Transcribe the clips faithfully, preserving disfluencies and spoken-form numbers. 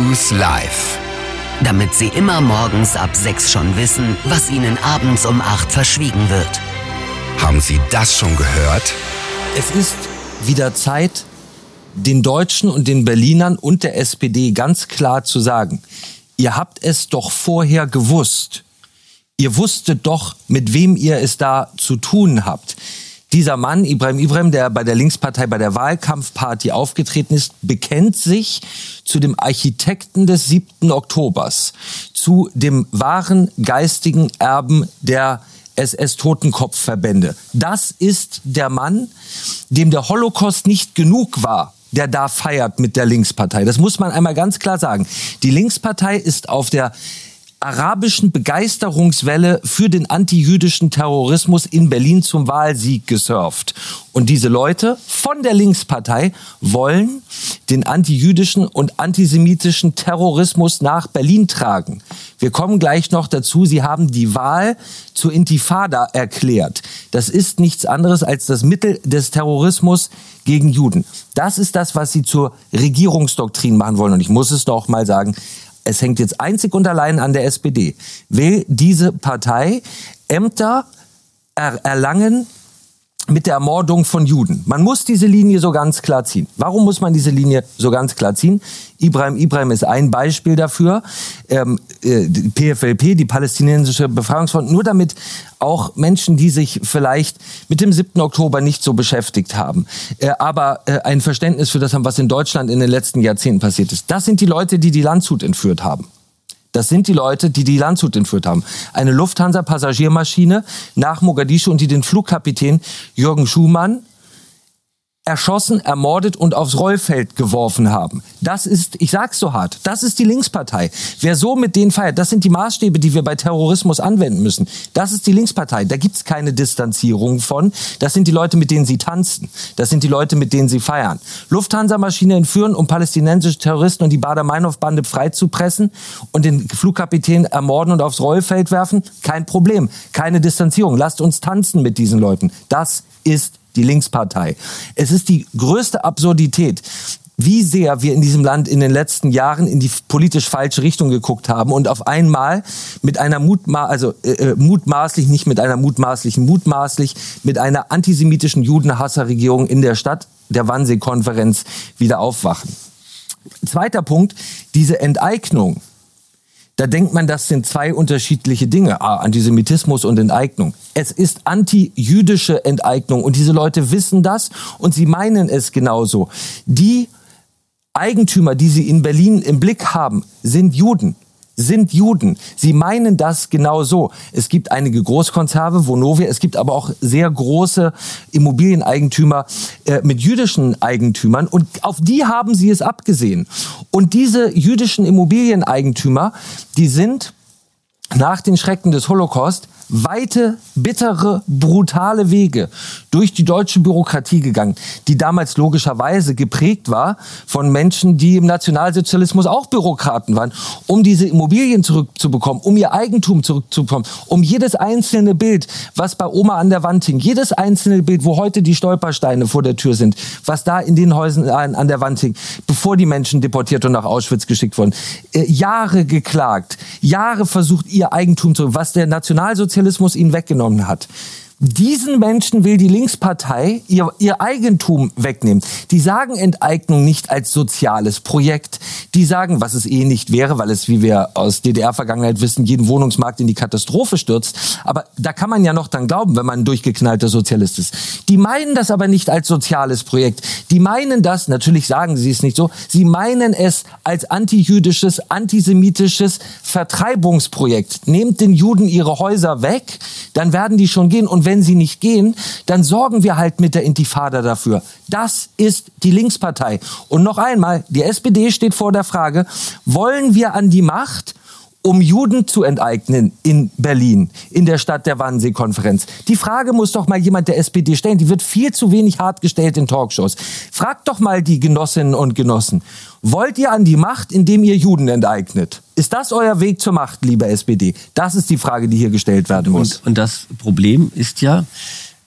News Live. Damit Sie immer morgens ab sechs schon wissen, was Ihnen abends um acht verschwiegen wird. Haben Sie das schon gehört? Es ist wieder Zeit, den Deutschen und den Berlinern und der S P D ganz klar zu sagen, ihr habt es doch vorher gewusst. Ihr wusstet doch, mit wem ihr es da zu tun habt. Dieser Mann, Ibrahim Ibrahim, der bei der Linkspartei bei der Wahlkampfparty aufgetreten ist, bekennt sich zu dem Architekten des siebten Oktobers, zu dem wahren geistigen Erben der S S-Totenkopfverbände. Das ist der Mann, dem der Holocaust nicht genug war, der da feiert mit der Linkspartei. Das muss man einmal ganz klar sagen. Die Linkspartei ist auf der arabischen Begeisterungswelle für den antijüdischen Terrorismus in Berlin zum Wahlsieg gesurft. Und diese Leute von der Linkspartei wollen den antijüdischen und antisemitischen Terrorismus nach Berlin tragen. Wir kommen gleich noch dazu. Sie haben die Wahl zur Intifada erklärt. Das ist nichts anderes als das Mittel des Terrorismus gegen Juden. Das ist das, was sie zur Regierungsdoktrin machen wollen. Und ich muss es noch mal sagen, es hängt jetzt einzig und allein an der S P D. Will diese Partei Ämter er- erlangen mit der Ermordung von Juden? Man muss diese Linie so ganz klar ziehen. Warum muss man diese Linie so ganz klar ziehen? Ibrahim Ibrahim ist ein Beispiel dafür. Ähm, äh, die P F L P, die Palästinensische Befreiungsfront, nur damit auch Menschen, die sich vielleicht mit dem siebten Oktober nicht so beschäftigt haben, äh, aber äh, ein Verständnis für das haben, was in Deutschland in den letzten Jahrzehnten passiert ist. Das sind die Leute, die die Landshut entführt haben. Das sind die Leute, die die Landshut entführt haben. Eine Lufthansa-Passagiermaschine nach Mogadischu und die den Flugkapitän Jürgen Schumann erschossen, ermordet und aufs Rollfeld geworfen haben. Das ist, ich sag's so hart, das ist die Linkspartei. Wer so mit denen feiert, das sind die Maßstäbe, die wir bei Terrorismus anwenden müssen. Das ist die Linkspartei. Da gibt's keine Distanzierung von. Das sind die Leute, mit denen sie tanzen. Das sind die Leute, mit denen sie feiern. Lufthansa-Maschine entführen, um palästinensische Terroristen und die Baader-Meinhof-Bande freizupressen und den Flugkapitän ermorden und aufs Rollfeld werfen? Kein Problem. Keine Distanzierung. Lasst uns tanzen mit diesen Leuten. Das ist die Linkspartei. Es ist die größte Absurdität, wie sehr wir in diesem Land in den letzten Jahren in die politisch falsche Richtung geguckt haben und auf einmal mit einer Mutma- also äh, mutmaßlich, nicht mit einer mutmaßlichen, mutmaßlich mit einer antisemitischen Judenhasserregierung in der Stadt der Wannsee-Konferenz wieder aufwachen. Zweiter Punkt, diese Enteignung. Da denkt man, das sind zwei unterschiedliche Dinge. Ah, Antisemitismus und Enteignung. Es ist antijüdische Enteignung und diese Leute wissen das und sie meinen es genauso. Die Eigentümer, die sie in Berlin im Blick haben, sind Juden. sind Juden. Sie meinen das genau so. Es gibt einige Großkonzerne, Vonovia, es gibt aber auch sehr große Immobilieneigentümer äh, mit jüdischen Eigentümern und auf die haben sie es abgesehen. Und diese jüdischen Immobilieneigentümer, die sind nach den Schrecken des Holocaust weite, bittere, brutale Wege durch die deutsche Bürokratie gegangen, die damals logischerweise geprägt war von Menschen, die im Nationalsozialismus auch Bürokraten waren, um diese Immobilien zurückzubekommen, um ihr Eigentum zurückzubekommen, um jedes einzelne Bild, was bei Oma an der Wand hing, jedes einzelne Bild, wo heute die Stolpersteine vor der Tür sind, was da in den Häusern an der Wand hing, bevor die Menschen deportiert und nach Auschwitz geschickt wurden. Äh, Jahre geklagt, Jahre versucht, ihr Eigentum zu, was der Nationalsozialismus ihnen weggenommen hat. Diesen Menschen will die Linkspartei ihr, ihr Eigentum wegnehmen. Die sagen Enteignung nicht als soziales Projekt. Die sagen, was es eh nicht wäre, weil es, wie wir aus D D R-Vergangenheit wissen, jeden Wohnungsmarkt in die Katastrophe stürzt. Aber da kann man ja noch dann glauben, wenn man ein durchgeknallter Sozialist ist. Die meinen das aber nicht als soziales Projekt. Die meinen das, natürlich sagen sie es nicht so, sie meinen es als antijüdisches, antisemitisches Vertreibungsprojekt. Nehmt den Juden ihre Häuser weg, dann werden die schon gehen. Und wenn sie nicht gehen, dann sorgen wir halt mit der Intifada dafür. Das ist die Linkspartei. Und noch einmal, die S P D steht vor der Frage, wollen wir an die Macht, um Juden zu enteignen in Berlin, in der Stadt der Wannsee-Konferenz? Die Frage muss doch mal jemand der S P D stellen. Die wird viel zu wenig hart gestellt in Talkshows. Fragt doch mal die Genossinnen und Genossen. Wollt ihr an die Macht, indem ihr Juden enteignet? Ist das euer Weg zur Macht, liebe S P D? Das ist die Frage, die hier gestellt werden muss. Und, und das Problem ist ja,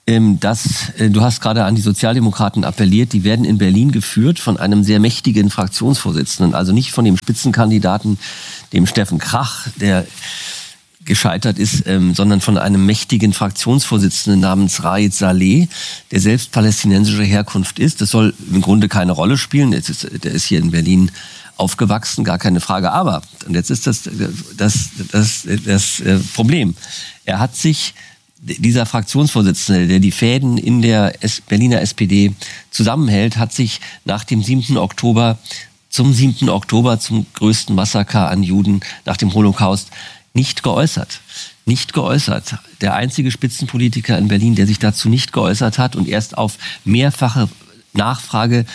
ähm, dass, äh, du hast gerade an die Sozialdemokraten appelliert, die werden in Berlin geführt von einem sehr mächtigen Fraktionsvorsitzenden, also nicht von dem Spitzenkandidaten, dem Steffen Krach, der gescheitert ist, ähm, sondern von einem mächtigen Fraktionsvorsitzenden namens Raed Saleh, der selbst palästinensischer Herkunft ist. Das soll im Grunde keine Rolle spielen. Der ist, der ist hier in Berlin aufgewachsen, gar keine Frage. Aber, und jetzt ist das das, das, das, das Problem, er hat sich, dieser Fraktionsvorsitzende, der die Fäden in der Berliner S P D zusammenhält, hat sich nach dem siebten Oktober, zum siebten Oktober, zum größten Massaker an Juden nach dem Holocaust, nicht geäußert. Nicht geäußert. Der einzige Spitzenpolitiker in Berlin, der sich dazu nicht geäußert hat und erst auf mehrfache Nachfrage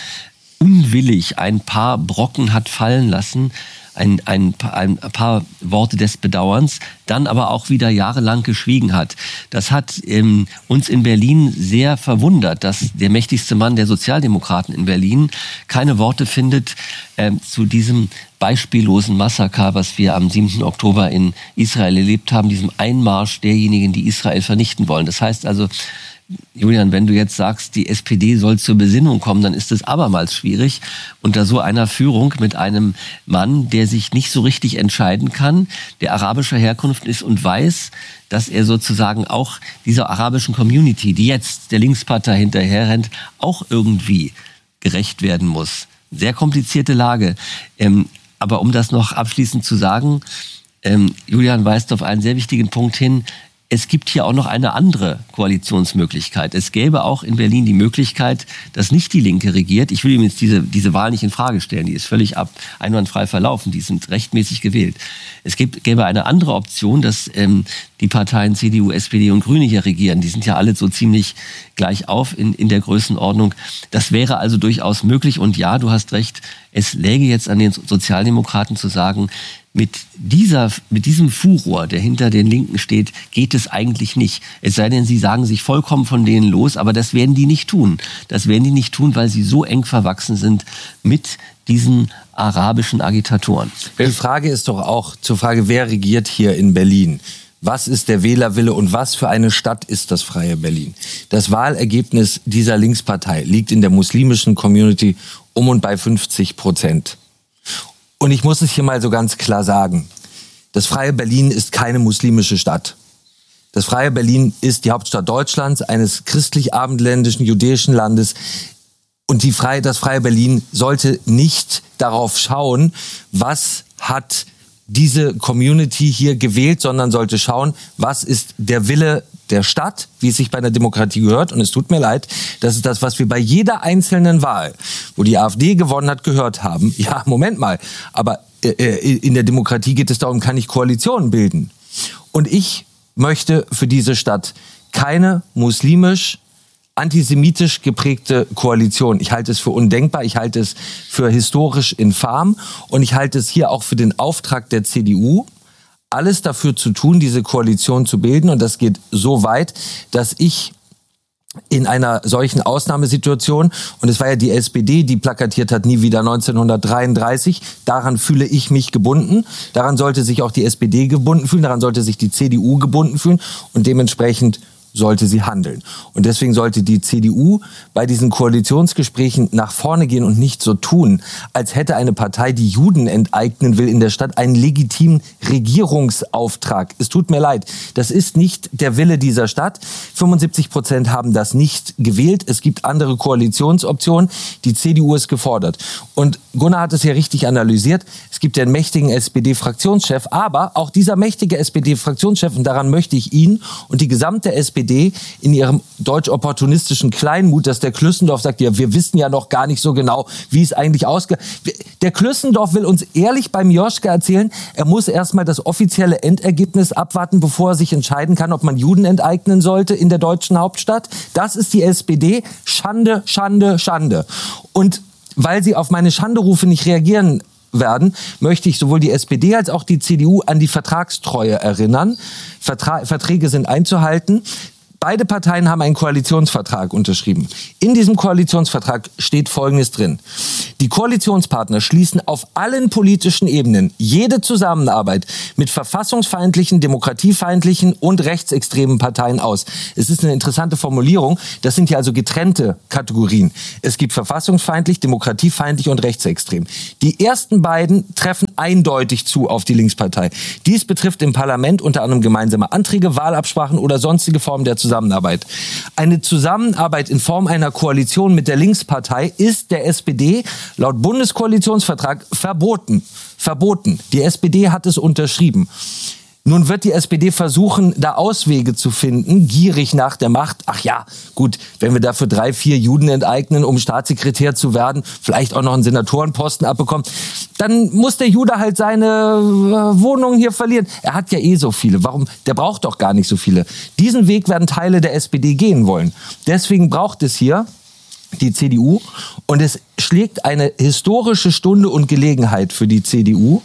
unwillig ein paar Brocken hat fallen lassen, ein, ein, ein paar Worte des Bedauerns, dann aber auch wieder jahrelang geschwiegen hat. Das hat ähm, uns in Berlin sehr verwundert, dass der mächtigste Mann der Sozialdemokraten in Berlin keine Worte findet ähm, zu diesem beispiellosen Massaker, was wir am siebten Oktober in Israel erlebt haben, diesem Einmarsch derjenigen, die Israel vernichten wollen. Das heißt also, Julian, wenn du jetzt sagst, die S P D soll zur Besinnung kommen, dann ist es abermals schwierig, unter so einer Führung mit einem Mann, der sich nicht so richtig entscheiden kann, der arabischer Herkunft ist und weiß, dass er sozusagen auch dieser arabischen Community, die jetzt der Linkspartei hinterherrennt, auch irgendwie gerecht werden muss. Sehr komplizierte Lage. Ähm, aber um das noch abschließend zu sagen, ähm, Julian weist auf einen sehr wichtigen Punkt hin. Es gibt hier auch noch eine andere Koalitionsmöglichkeit. Es gäbe auch in Berlin die Möglichkeit, dass nicht die Linke regiert. Ich will ihm jetzt diese, diese Wahl nicht in Frage stellen. Die ist völlig ab, einwandfrei verlaufen. Die sind rechtmäßig gewählt. Es gibt, gäbe eine andere Option, dass ähm, die Parteien C D U, S P D und Grüne hier regieren. Die sind ja alle so ziemlich gleich auf in, in der Größenordnung. Das wäre also durchaus möglich. Und ja, du hast recht, es läge jetzt an den Sozialdemokraten zu sagen, mit dieser, mit diesem Furor, der hinter den Linken steht, geht es eigentlich nicht. Es sei denn, sie sagen sich vollkommen von denen los, aber das werden die nicht tun. Das werden die nicht tun, weil sie so eng verwachsen sind mit diesen arabischen Agitatoren. Die Frage ist doch auch zur Frage, wer regiert hier in Berlin? Was ist der Wählerwille und was für eine Stadt ist das freie Berlin? Das Wahlergebnis dieser Linkspartei liegt in der muslimischen Community um und bei fünfzig Prozent. Und ich muss es hier mal so ganz klar sagen. Das freie Berlin ist keine muslimische Stadt. Das freie Berlin ist die Hauptstadt Deutschlands, eines christlich-abendländischen, jüdischen Landes. Und die freie, das freie Berlin sollte nicht darauf schauen, was hat diese Community hier gewählt, sondern sollte schauen, was ist der Wille der Stadt, wie es sich bei einer Demokratie gehört. Und es tut mir leid, das ist das, was wir bei jeder einzelnen Wahl, wo die AfD gewonnen hat, gehört haben. Ja, Moment mal, aber äh, in der Demokratie geht es darum, kann ich Koalitionen bilden. Und ich möchte für diese Stadt keine muslimisch, antisemitisch geprägte Koalition. Ich halte es für undenkbar, ich halte es für historisch infam und ich halte es hier auch für den Auftrag der C D U, alles dafür zu tun, diese Koalition zu bilden. Und das geht so weit, dass ich in einer solchen Ausnahmesituation, und es war ja die S P D, die plakatiert hat, nie wieder neunzehnhundertdreiunddreißig, daran fühle ich mich gebunden, daran sollte sich auch die S P D gebunden fühlen, daran sollte sich die C D U gebunden fühlen und dementsprechend sollte sie handeln. Und deswegen sollte die C D U bei diesen Koalitionsgesprächen nach vorne gehen und nicht so tun, als hätte eine Partei, die Juden enteignen will in der Stadt, einen legitimen Regierungsauftrag. Es tut mir leid, das ist nicht der Wille dieser Stadt. fünfundsiebzig Prozent haben das nicht gewählt. Es gibt andere Koalitionsoptionen. Die C D U ist gefordert. Und Gunnar hat es ja richtig analysiert. Es gibt ja einen mächtigen S P D-Fraktionschef, aber auch dieser mächtige S P D-Fraktionschef, und daran möchte ich ihn und die gesamte S P D in ihrem deutsch-opportunistischen Kleinmut, dass der Klüssendorf sagt, ja, wir wissen ja noch gar nicht so genau, wie es eigentlich ausgeht. Der Klüssendorf will uns ehrlich beim Joschka erzählen, er muss erstmal das offizielle Endergebnis abwarten, bevor er sich entscheiden kann, ob man Juden enteignen sollte in der deutschen Hauptstadt. Das ist die S P D. Schande, Schande, Schande. Und weil sie auf meine Schanderufe nicht reagieren werden, möchte ich sowohl die S P D als auch die C D U an die Vertragstreue erinnern. Vertra- Verträge sind einzuhalten. Beide Parteien haben einen Koalitionsvertrag unterschrieben. In diesem Koalitionsvertrag steht Folgendes drin. Die Koalitionspartner schließen auf allen politischen Ebenen jede Zusammenarbeit mit verfassungsfeindlichen, demokratiefeindlichen und rechtsextremen Parteien aus. Es ist eine interessante Formulierung. Das sind ja also getrennte Kategorien. Es gibt verfassungsfeindlich, demokratiefeindlich und rechtsextrem. Die ersten beiden treffen eindeutig zu auf die Linkspartei. Dies betrifft im Parlament unter anderem gemeinsame Anträge, Wahlabsprachen oder sonstige Formen der Zusammenarbeit. Eine Zusammenarbeit in Form einer Koalition mit der Linkspartei ist der S P D laut Bundeskoalitionsvertrag verboten. Verboten. Die S P D hat es unterschrieben. Nun wird die S P D versuchen, da Auswege zu finden, gierig nach der Macht. Ach ja, gut, wenn wir dafür drei, vier Juden enteignen, um Staatssekretär zu werden, vielleicht auch noch einen Senatorenposten abbekommen, dann muss der Jude halt seine äh, Wohnung hier verlieren. Er hat ja eh so viele. Warum? Der braucht doch gar nicht so viele. Diesen Weg werden Teile der S P D gehen wollen. Deswegen braucht es hier die C D U und es schlägt eine historische Stunde und Gelegenheit für die C D U.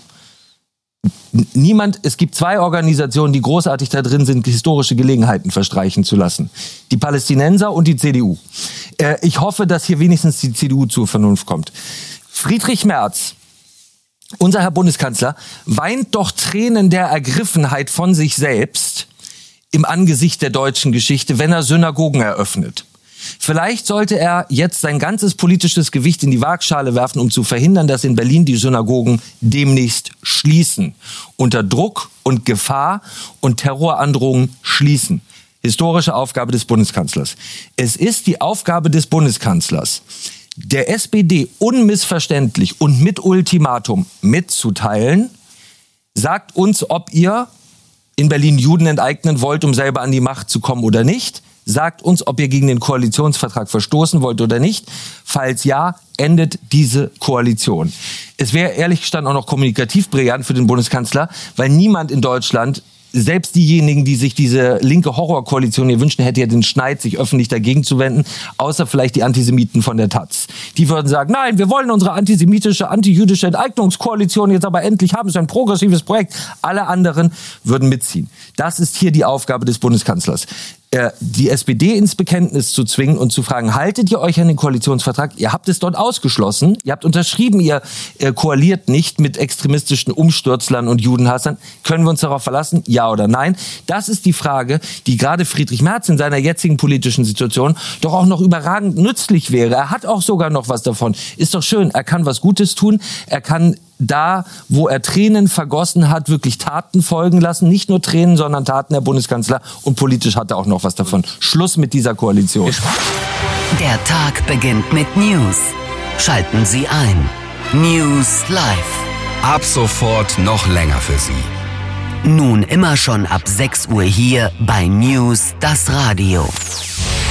Niemand, es gibt zwei Organisationen, die großartig da drin sind, historische Gelegenheiten verstreichen zu lassen. Die Palästinenser und die C D U. Äh, ich hoffe, dass hier wenigstens die C D U zur Vernunft kommt. Friedrich Merz, unser Herr Bundeskanzler, weint doch Tränen der Ergriffenheit von sich selbst im Angesicht der deutschen Geschichte, wenn er Synagogen eröffnet. Vielleicht sollte er jetzt sein ganzes politisches Gewicht in die Waagschale werfen, um zu verhindern, dass in Berlin die Synagogen demnächst schließen. Unter Druck und Gefahr und Terrorandrohungen schließen. Historische Aufgabe des Bundeskanzlers. Es ist die Aufgabe des Bundeskanzlers, der S P D unmissverständlich und mit Ultimatum mitzuteilen, sagt uns, ob ihr in Berlin Juden enteignen wollt, um selber an die Macht zu kommen oder nicht. Sagt uns, ob ihr gegen den Koalitionsvertrag verstoßen wollt oder nicht. Falls ja, endet diese Koalition. Es wäre ehrlich gestanden auch noch kommunikativ brillant für den Bundeskanzler, weil niemand in Deutschland, selbst diejenigen, die sich diese linke Horrorkoalition hier wünschen, hätte ja den Schneid, sich öffentlich dagegen zu wenden, außer vielleicht die Antisemiten von der Taz. Die würden sagen, nein, wir wollen unsere antisemitische, antijüdische Enteignungskoalition jetzt aber endlich haben, es ist ein progressives Projekt. Alle anderen würden mitziehen. Das ist hier die Aufgabe des Bundeskanzlers. Die S P D ins Bekenntnis zu zwingen und zu fragen, haltet ihr euch an den Koalitionsvertrag? Ihr habt es dort ausgeschlossen, ihr habt unterschrieben, ihr äh, koaliert nicht mit extremistischen Umstürzlern und Judenhassern. Können wir uns darauf verlassen? Ja oder nein? Das ist die Frage, die gerade Friedrich Merz in seiner jetzigen politischen Situation doch auch noch überragend nützlich wäre. Er hat auch sogar noch was davon. Ist doch schön, er kann was Gutes tun, er kann da, wo er Tränen vergossen hat, wirklich Taten folgen lassen. Nicht nur Tränen, sondern Taten, Herr Bundeskanzler. Und politisch hat er auch noch was davon. Schluss mit dieser Koalition. Der Tag beginnt mit News. Schalten Sie ein. News Live. Ab sofort noch länger für Sie. Nun immer schon ab sechs Uhr hier bei News, das Radio.